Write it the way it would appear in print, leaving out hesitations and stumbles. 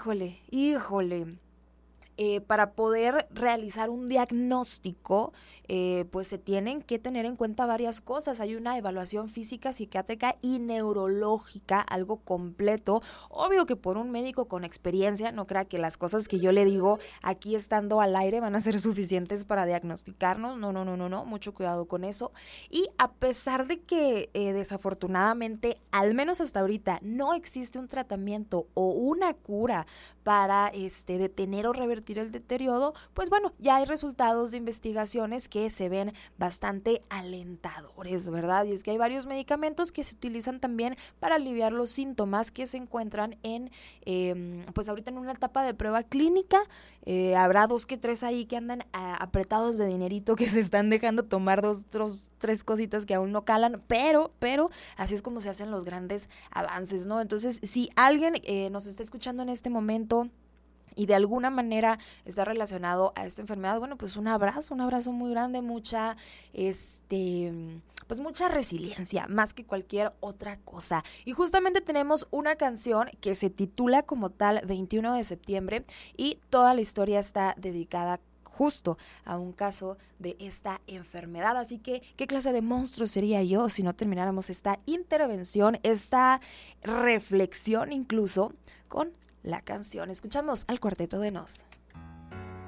híjole. Para poder realizar un diagnóstico, pues se tienen que tener en cuenta varias cosas. Hay una evaluación física, psiquiátrica y neurológica, algo completo. Obvio que por un médico con experiencia, no crea que las cosas que yo le digo aquí estando al aire van a ser suficientes para diagnosticarnos. No, mucho cuidado con eso. Y a pesar de que desafortunadamente, al menos hasta ahorita, no existe un tratamiento o una cura para detener o revertir el deterioro, pues bueno, ya hay resultados de investigaciones que se ven bastante alentadores, ¿verdad? Y es que hay varios medicamentos que se utilizan también para aliviar los síntomas que se encuentran en, pues ahorita en una etapa de prueba clínica. Habrá 2 que 3 ahí que andan apretados de dinerito, que se están dejando tomar 2, 3 cositas que aún no calan, pero así es como se hacen los grandes avances, ¿no? Entonces, si alguien nos está escuchando en este momento y de alguna manera está relacionado a esta enfermedad, bueno, pues un abrazo muy grande, mucha, pues mucha resiliencia, más que cualquier otra cosa. Y justamente tenemos una canción que se titula como tal 21 de septiembre y toda la historia está dedicada justo a un caso de esta enfermedad. Así que, ¿qué clase de monstruo sería yo si no termináramos esta intervención, esta reflexión incluso con la canción? Escuchamos al Cuarteto de Nos.